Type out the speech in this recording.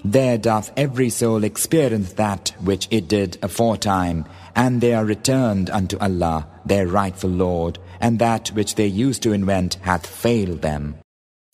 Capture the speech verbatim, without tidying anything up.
There doth every soul experience that which it did aforetime, and they are returned unto Allah, their rightful Lord, and that which they used to invent hath failed them.